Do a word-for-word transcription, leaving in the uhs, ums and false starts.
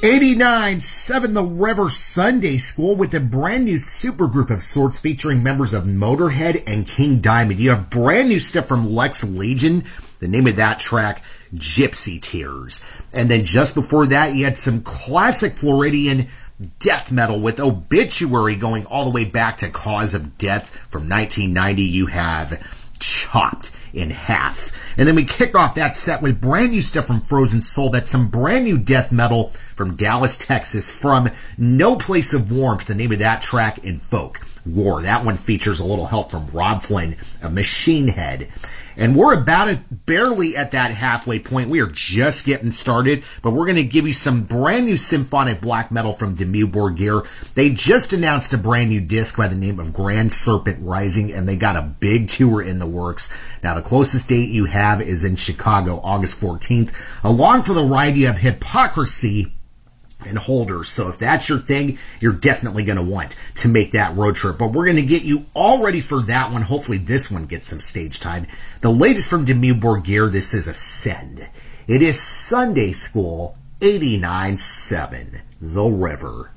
eighty-nine seven The River Sunday School with a brand new supergroup of sorts featuring members of Motorhead and King Diamond. You have brand new stuff from Lex Legion. The name of that track, Gypsy Tears. And then just before that, you had some classic Floridian death metal with Obituary going all the way back to Cause of Death. From nineteen ninety, you have Chopped in Half. And then we kicked off that set with brand new stuff from Frozen Soul. That's some brand new death metal from Dallas, Texas, from No Place of Warmth. The name of that track, Invoke War. That one features a little help from Rob Flynn of Machine Head. And we're about a, barely at that halfway point. We are just getting started, but we're going to give you some brand new symphonic black metal from Dimmu Borgir. They just announced a brand new disc by the name of Grand Serpent Rising, and they got a big tour in the works. Now, the closest date you have is in Chicago, August fourteenth. Along for the ride, you have Hypocrisy and Holders. So if that's your thing, you're definitely going to want to make that road trip. But we're going to get you all ready for that one. Hopefully this one gets some stage time. The latest from Dimmu Borgir, this is Ascend. It is Sunday School eighty-nine seven The River.